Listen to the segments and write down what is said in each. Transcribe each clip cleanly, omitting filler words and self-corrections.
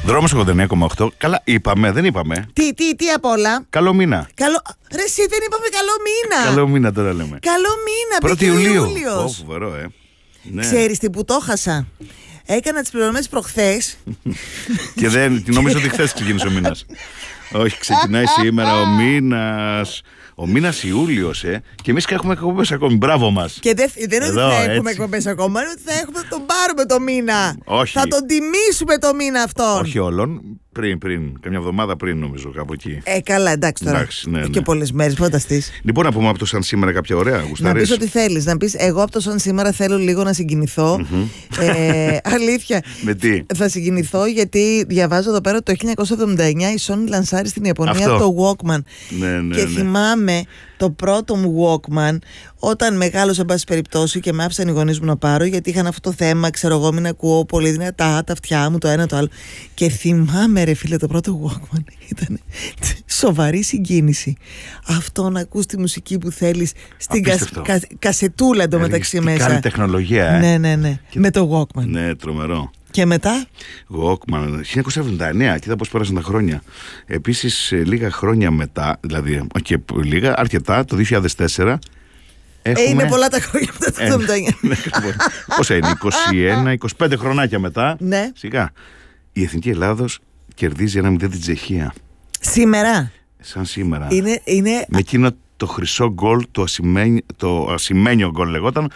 Δρόμος 89,8. Καλά, είπαμε, δεν είπαμε. Τι απ' όλα. Καλό μήνα. Ρε, εσύ δεν είπαμε καλό μήνα. Καλό μήνα τώρα λέμε. Καλό μήνα, 1η Ιουλίου. Ιούλιος. Ναι. Ξέρεις τι που το χάσα. Έκανα τις πληρωμές προχθές. Και δεν νομίζω ότι χθες ξεκίνησε ο μήνας. Όχι, ξεκινάει σήμερα ο μήνας. Ο μήνας Ιούλιος, και εμείς έχουμε εκπομπές ακόμη. Μπράβο μας. Και δεν είναι ότι θα έχουμε εκπομπές ακόμα, είναι ότι θα τον πάρουμε το μήνα. Όχι. Θα τον τιμήσουμε το μήνα αυτόν. Όχι όλων. Πριν, καμιά εβδομάδα πριν, νομίζω, κάπου εκεί. Καλά, εντάξει τώρα. Ναι. Και πολλές μέρες, φανταστείς. Λοιπόν, να πούμε από το σαν σήμερα κάποια ωραία, γουστάρεις? Να πεις ό,τι θέλεις. Να πεις, εγώ από το σαν σήμερα θέλω λίγο να συγκινηθώ. Αλήθεια. Με τι? Θα συγκινηθώ γιατί διαβάζω εδώ πέρα το 1979 η Sony λανσάρει στην Ιαπωνία το Walkman. Ναι. Και θυμάμαι το πρώτο μου Walkman όταν μεγάλωσα, εν πάση περιπτώσει, και με άφησαν οι γονείς μου να πάρω, γιατί είχαν αυτό το θέμα, ξέρω εγώ, μην ακούω πολύ δυνατά τα αυτιά μου, το ένα το άλλο. Και θυμάμαι, ρε φίλε, το πρώτο Walkman ήταν σοβαρή συγκίνηση. Αυτό να ακούς τη μουσική που θέλεις στην κασετούλα εντωμεταξύ μέσα. Κάνει τεχνολογία, Ναι. Με το Walkman. Ναι, τρομερό. Και μετά? Walkman, 1979, κοίτα πώς πέρασαν τα χρόνια. Επίσης, λίγα χρόνια μετά, δηλαδή, και λίγα, αρκετά, το 2004. Είναι πολλά τα χρόνια μετά το 79. Πόσα είναι, 21, 25 χρονάκια μετά. Ναι. Σιγά. Η Εθνική Ελλάδος κερδίζει 1-0 την Τσεχία. Σήμερα. Σαν σήμερα. Είναι... Με εκείνο το χρυσό γκολ, το ασημένιο γκολ λεγόταν,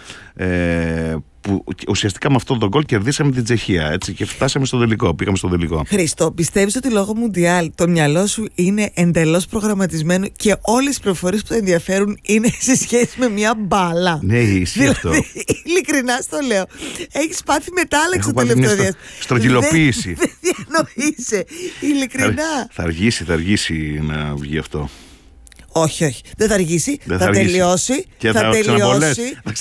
που ουσιαστικά με αυτό το γκολ κερδίσαμε την Τσεχία, έτσι, και φτάσαμε στο τελικό, πήγαμε στο τελικό. Χριστό, πιστεύεις ότι λόγω Μουντιάλ το μυαλό σου είναι εντελώς προγραμματισμένο και όλες οι πληροφορίες που θα ενδιαφέρουν είναι σε σχέση με μια μπάλα? Ναι, ισχύει αυτό. Ειλικρινά στο λέω. Έχεις πάθει μετάλλαξη το τελευταίο διάστημα. Στρογγυλοποίηση. Δεν διανοείσαι. Ειλικρινά. Θα αργήσει να βγει αυτό. Όχι. Δεν θα αργήσει. Θα τελειώσει. Και θα τελειώσει.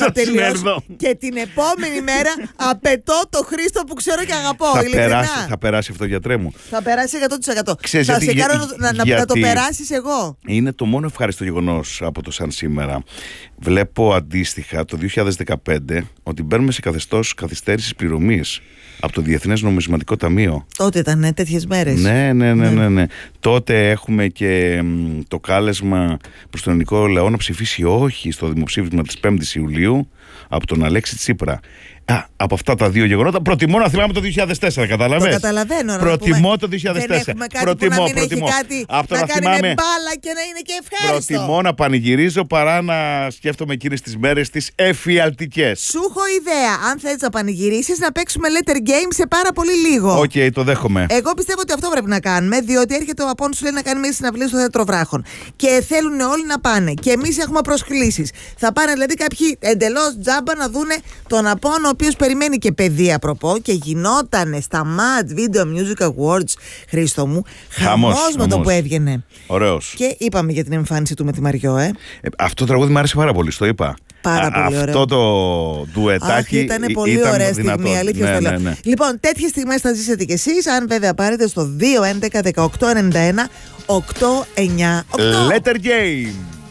Και την επόμενη μέρα απαιτώ το Χρήστο που ξέρω και αγαπώ. Θα περάσει αυτό, γιατρέ μου. Θα περάσει 100%. Ξέρεις, θα σε κάνω να το περάσεις εγώ. Είναι το μόνο ευχάριστο γεγονός από το σαν σήμερα. Βλέπω αντίστοιχα το 2015 ότι μπαίνουμε σε καθεστώς καθυστέρησης πληρωμής από το Διεθνές Νομισματικό Ταμείο. Τότε ήταν τέτοιες μέρες. Ναι. Τότε έχουμε και το κάλεσμα προς τον ελληνικό λαό να ψηφίσει όχι στο δημοψήφισμα της 5ης Ιουλίου από τον Αλέξη Τσίπρα. Από αυτά τα δύο γεγονότα προτιμώ να θυμάμαι το 2004, κατάλαβες? Το καταλαβαίνω. Προτιμώ το 2004. Δεν έχουμε κάτι που να μην έχει κάτι αυτό να κάνει θυμάμαι, με μπάλα και να είναι και ευχάριστο. Προτιμώ να πανηγυρίζω παρά να σκέφτομαι εκείνες τις μέρες τις εφιαλτικές. Σου έχω ιδέα. Αν θέλεις να πανηγυρίσεις, να παίξουμε letter game σε πάρα πολύ λίγο. Οκ, το δέχομαι. Εγώ πιστεύω ότι αυτό πρέπει να κάνουμε, διότι έρχεται ο Απόλλων, σου λέει να κάνουμε συναυλίες στο Θέατρο Βράχων. Και θέλουν όλοι να πάνε. Και εμείς έχουμε προσκλήσεις. Θα πάνε δηλαδή κάποιοι εντελώς τζάμπα να δούνε τον Απόλλων, ο οποίος περιμένει και παιδεία προπό, και γινότανε στα Mad Video Music Awards, Χρήστο μου, χαμός με το που έβγαινε. Ωραίος. Και είπαμε για την εμφάνιση του με τη Μαριό, Αυτό το τραγούδι μου άρεσε πάρα πολύ, το είπα. Πάρα πολύ ωραίο. Αυτό το ντουετάκι ήταν πολύ ωραία στιγμή, αλήθεια. Ναι. Λοιπόν, τέτοιες στιγμές θα ζήσετε κι εσείς, αν βέβαια πάρετε στο 211 1891 898. Letter Game.